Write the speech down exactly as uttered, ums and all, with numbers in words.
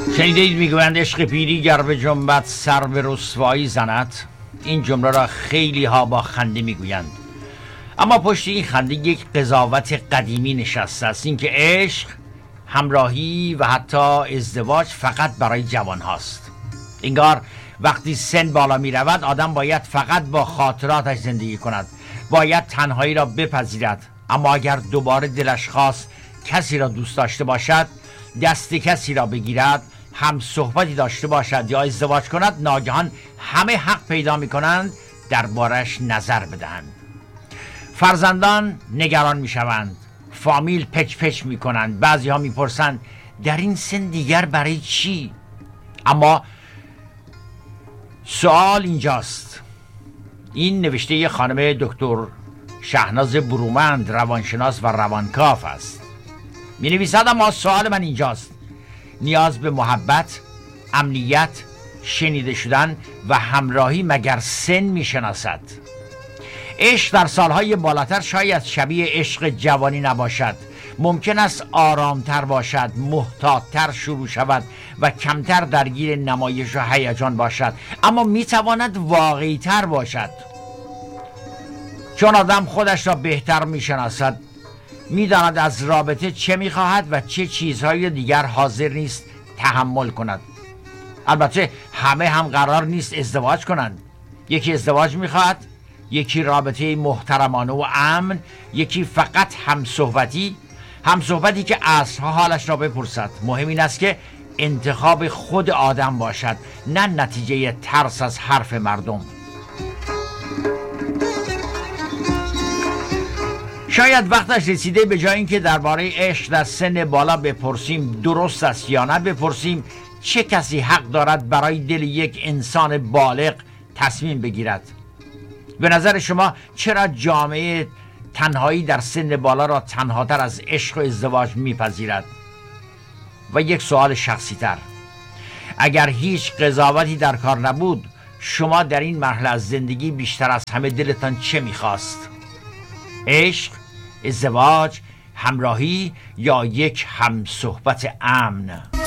شنیدید میگویند عشق پیری گر به جنبت سر به رسوایی زند. این جمله را خیلی ها با خنده میگویند، اما پشت این خنده یک قضاوت قدیمی نشسته است، این که عشق، همراهی و حتی ازدواج فقط برای جوان هاست. انگار وقتی سن بالا می رود آدم باید فقط با خاطراتش زندگی کند، باید تنهایی را بپذیرد. اما اگر دوباره دلش خواست کسی را دوست داشته باشد، دست کسی را بگیرد، هم صحبتی داشته باشد یا ازدواج کند، ناگهان همه حق پیدا می کنند دربارش نظر بدهند. فرزندان نگران می شوند، فامیل پچ پچ می کنند، بعضی ها می پرسند در این سن دیگر برای چی؟ اما سوال اینجاست. این نوشته خانم دکتر شهناز برومند، روانشناس و روانکاو است. می نویسد اما سوال من اینجاست: نیاز به محبت، امنیت، شنیده شدن و همراهی مگر سن می شناسد؟ عشق در سالهای بالاتر شاید شبیه عشق جوانی نباشد. ممکن است آرامتر باشد، محتاط‌تر شروع شود و کمتر درگیر نمایش و هیجان باشد، اما میتواند واقعی‌تر باشد، چون آدم خودش را بهتر میشناسد، میداند از رابطه چه میخواهد و چه چیزهای دیگر حاضر نیست تحمل کند. البته همه هم قرار نیست ازدواج کنند. یکی ازدواج میخواهد، یکی رابطه محترمانه و امن، یکی فقط همصحبتی، همصحبتی که عصرها حالش را بپرسد. مهم این است که انتخاب خود آدم باشد، نه نتیجه ترس از حرف مردم. شاید وقتش رسیده به جای اینکه درباره عشق در سن بالا بپرسیم درست است یا نه، بپرسیم چه کسی حق دارد برای دل یک انسان بالغ تصمیم بگیرد. به نظر شما چرا جامعه تنهایی در سن بالا را تنهاتر از عشق و ازدواج میپذیرد؟ و یک سوال شخصی تر: اگر هیچ قضاوتی در کار نبود، شما در این مرحله از زندگی بیشتر از همه دلتان چه میخواست؟ عشق، ازدواج، همراهی یا یک همصحبت امن؟